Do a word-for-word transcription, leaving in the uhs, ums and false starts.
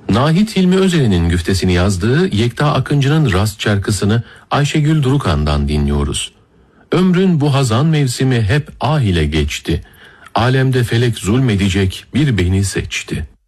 Nahit Hilmi Özel'in güftesini yazdığı Yekta Akıncı'nın rast şarkısını Ayşegül Durukan'dan dinliyoruz. Ömrün bu hazan mevsimi hep ah ile geçti. Alemde felek zulmedecek bir beni seçti.